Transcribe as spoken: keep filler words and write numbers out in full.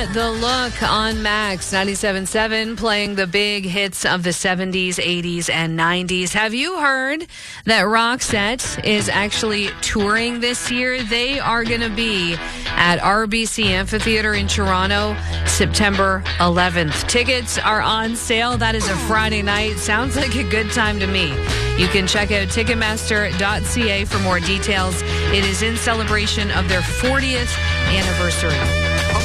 The Look on Max ninety-seven point seven, playing the big hits of the seventies, eighties, and nineties. Have you heard that Roxette is actually touring this year? They are going to be at R B C Amphitheater in Toronto, September eleventh. Tickets are on sale. That is a Friday night. Sounds like a good time to me. You can check out ticketmaster dot c a for more details. It is in celebration of their fortieth anniversary.